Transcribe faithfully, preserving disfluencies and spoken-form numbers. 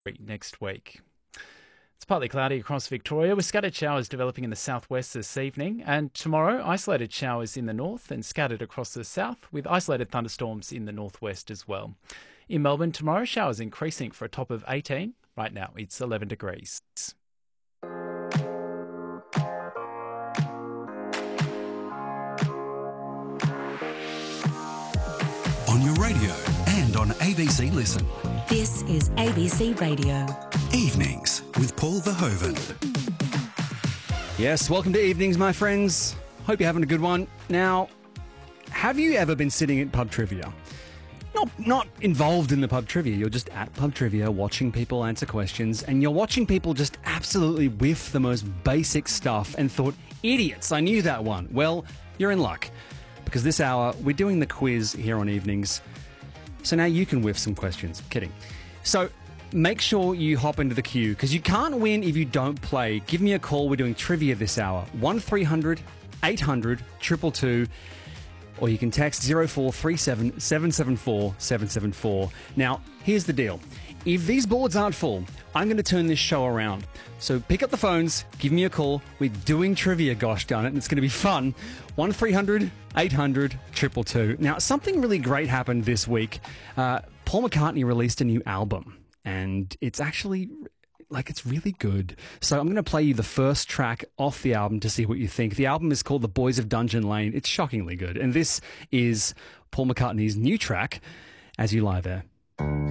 next week. It's partly cloudy across Victoria with scattered showers developing in the southwest this evening, and tomorrow isolated showers in the north and scattered across the south with isolated thunderstorms in the northwest as well. In Melbourne tomorrow, showers increasing for a top of eighteen. Right now it's eleven degrees. On your radio and on A B C Listen. This is A B C Radio. Evenings with Paul Verhoeven. Yes, welcome to Evenings, my friends. Hope you're having a good one. Now, have you ever been sitting at pub trivia? Not, not involved in the pub trivia. You're just at pub trivia watching people answer questions, and you're watching people just absolutely whiff the most basic stuff and thought, idiots, I knew that one. Well, you're in luck, because this hour we're doing the quiz here on Evenings. So now you can whiff some questions. Kidding. So make sure you hop into the queue, because you can't win if you don't play. Give me a call. We're doing trivia this hour. one three hundred eight hundred two two two. Or you can text zero four three seven seven seven four seven seven four. Now, here's the deal. If these boards aren't full, I'm going to turn this show around. So pick up the phones, give me a call. We're doing trivia, gosh darn it, and it's going to be fun. one three hundred eight hundred two two two. Now, something really great happened this week. Uh, Paul McCartney released a new album, and it's actually, like, it's really good. So I'm going to play you the first track off the album to see what you think. The album is called The Boys of Dungeon Lane. It's shockingly good. And this is Paul McCartney's new track, As You Lie There.